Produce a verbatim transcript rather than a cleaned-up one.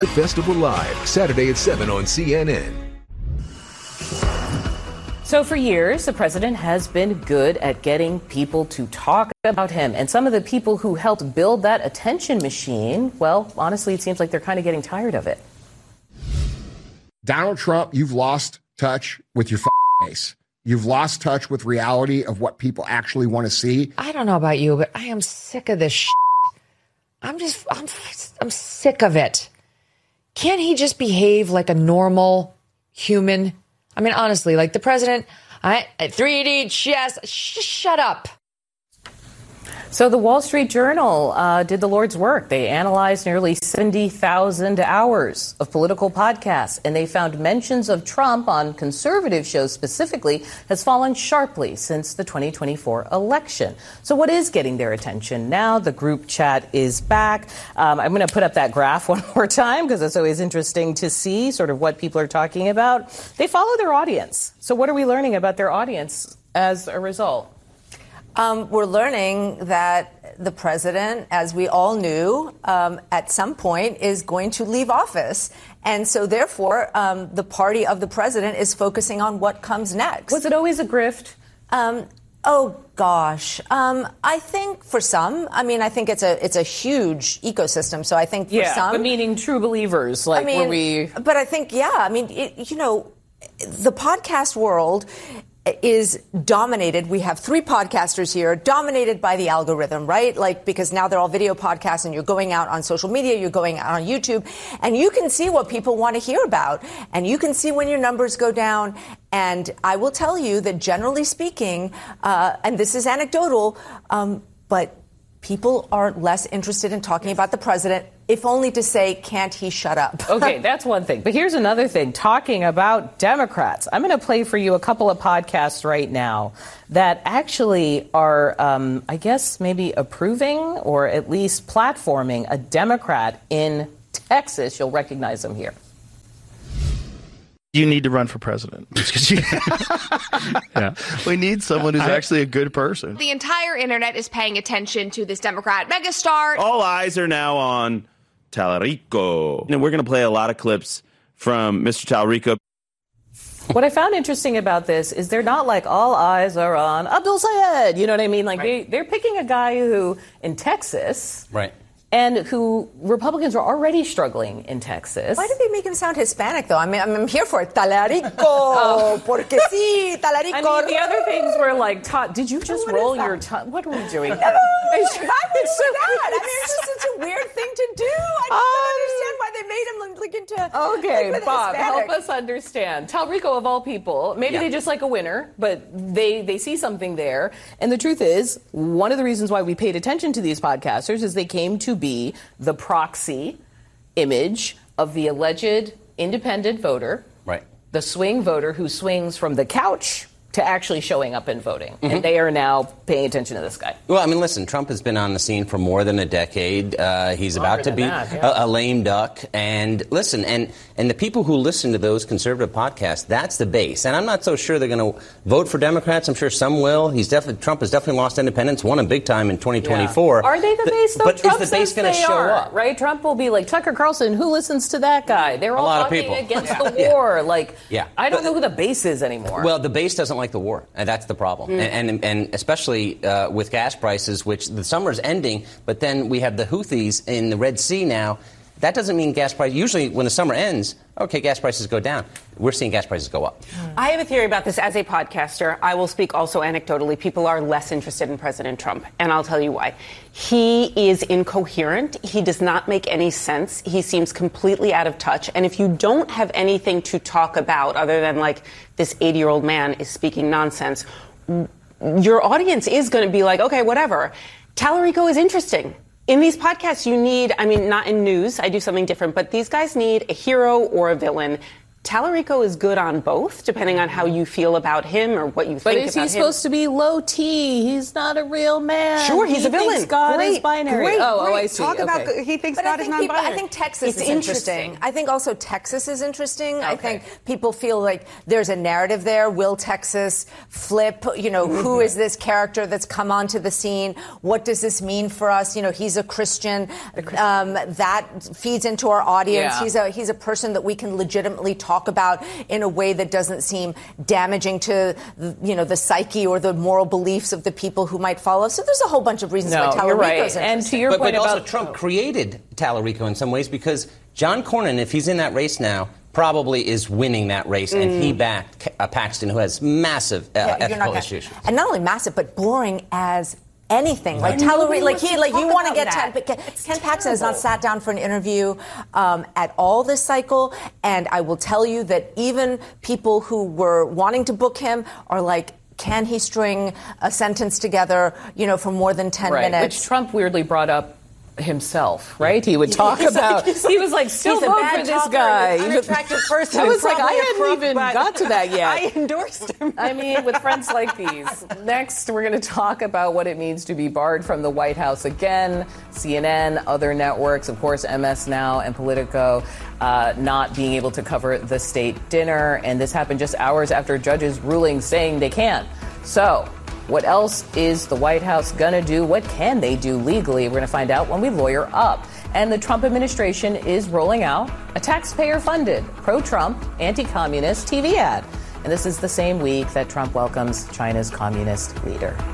Festival Live, Saturday at seven on C N N. So for years, the president has been good at getting people to talk about him. And some of the people who helped build that attention machine, well, honestly, it seems like they're kind of getting tired of it. Donald Trump, you've lost touch with your face. You've lost touch with reality of what people actually want to see. I don't know about you, but I am sick of this shit. I'm just, I'm, I'm sick of it. Can't he just behave like a normal human? I mean, honestly, like the president, I, three D chess, sh- shut up. So the Wall Street Journal uh, did the Lord's work. They analyzed nearly seventy thousand hours of political podcasts, and they found mentions of Trump on conservative shows specifically has fallen sharply since the twenty twenty-four election. So what is getting their attention now? The group chat is back. Um, I'm going to put up that graph one more time because it's always interesting to see sort of what people are talking about. They follow their audience. So what are we learning about their audience as a result? Um, we're learning that the president, as we all knew, um, at some point is going to leave office. And so, therefore, um, the party of the president is focusing on what comes next. Was it always a grift? Um, oh, gosh. Um, I think for some, I mean, I think it's a it's a huge ecosystem. So I think for yeah, some. but meaning true believers, like I mean, were we. But I think, yeah, I mean, it, you know, the podcast world is dominated. We have three podcasters here, dominated by the algorithm, right? Like, because now they're all video podcasts and you're going out on social media, you're going out on YouTube, and you can see what people want to hear about. And you can see when your numbers go down. And I will tell you that generally speaking, uh, and this is anecdotal, um, but people are less interested in talking about the president, if only to say, can't he shut up? Okay, that's one thing. But here's another thing, talking about Democrats. I'm going to play for you a couple of podcasts right now that actually are, um, I guess, maybe approving or at least platforming a Democrat in Texas. You'll recognize them here. You need to run for president. Yeah. We need someone who's I, actually a good person. The entire internet is paying attention to this Democrat megastar. All eyes are now on Tallarico. And we're going to play a lot of clips from Mister Tallarico. What I found interesting about this is they're not like all eyes are on Abdul Sayed. You know what I mean? Like right. they, they're picking a guy who in Texas. Right. And who Republicans are already struggling in Texas. Why did they make him sound Hispanic, though? I mean, I'm, I'm here for it. Tallarico. Oh. Porque sí, Tallarico. I mean, the other things were like, ta- did you just what roll your tongue? What are we doing? No, why would you do that? I mean, it's just such a weird thing to do. I just um, don't understand why they made him look into. Okay, like, Bob, Hispanic. help us understand. Tallarico, of all people, maybe yeah. they just like a winner, but they, they see something there. And the truth is, one of the reasons why we paid attention to these podcasters is they came to be the proxy image of the alleged independent voter, right? The swing voter who swings from the couch to actually showing up and voting. Mm-hmm. And they are now paying attention to this guy. Well, I mean, listen, Trump has been on the scene for more than a decade. Uh, he's Longer about to be that, yeah. a, a lame duck. And listen, and, and the people who listen to those conservative podcasts, that's the base. And I'm not so sure they're going to vote for Democrats. I'm sure some will. He's definitely Trump has definitely lost independence, won a big time in twenty twenty-four. Yeah. Are they the base, though? But Trump is the base going to show are, up? Right? Trump will be like, Tucker Carlson, who listens to that guy? They're all a lot talking of people. against yeah. the war. Yeah. Like, yeah. I don't but, know who the base is anymore. Well, the base doesn't like the war, and that's the problem. Mm. And, and and especially uh, with gas prices, which the summer's ending, but then we have the Houthis in the Red Sea now. That doesn't mean gas prices. Usually when the summer ends, okay, gas prices go down. We're seeing gas prices go up. I have a theory about this as a podcaster. I will speak also anecdotally. People are less interested in President Trump, and I'll tell you why. He is incoherent. He does not make any sense. He seems completely out of touch. And if you don't have anything to talk about other than, like, this eighty-year-old man is speaking nonsense, your audience is going to be like, okay, whatever. Tallarico is interesting. In these podcasts, you need, I mean, not in news, I do something different, but these guys need a hero or a villain. Tallarico is good on both, depending on how you feel about him or what you but think about him. But is he supposed to be low T? He's not a real man. Sure, he's he a villain. Thinks God great, is binary. Great, oh, great. oh, I see. Talk okay. about he thinks but God I think is non-binary. People, I think Texas it's is interesting. interesting. I think also Texas is interesting. Okay. I think people feel like there's a narrative there. Will Texas flip? You know, mm-hmm. who is this character that's come onto the scene? What does this mean for us? You know, he's a Christian. Um, that feeds into our audience. Yeah. He's a he's a person that we can legitimately talk about in a way that doesn't seem damaging to, you know, the psyche or the moral beliefs of the people who might follow. So there's a whole bunch of reasons no, why Tallarico's you're right. interesting. And to your but, point but about also Trump created Tallarico in some ways because John Cornyn, if he's in that race now, probably is winning that race, mm. and he backed uh, Paxton, who has massive uh, yeah, ethical gonna, issues. And not only massive, but boring as anything. Like Tallarico, like he, like you want to get Ken, Ken, Ken Paxton has not sat down for an interview um, at all this cycle, and I will tell you that even people who were wanting to book him are like, can he string a sentence together, you know, for more than ten right, minutes? Which Trump weirdly brought up himself, right? He would talk he's about. Like, he was like, "Still vote for this guy." He's an unattractive person. I was like, I hadn't crook, even got to that yet. I endorsed him. I mean, with friends like these. Next, we're going to talk about what it means to be barred from the White House again. C N N, other networks, of course, M S Now and Politico, uh, not being able to cover the state dinner, and this happened just hours after judges' ruling saying they can. So. What else is the White House going to do? What can they do legally? We're going to find out when we lawyer up. And the Trump administration is rolling out a taxpayer-funded, pro-Trump, anti-communist T V ad. And this is the same week that Trump welcomes China's communist leader.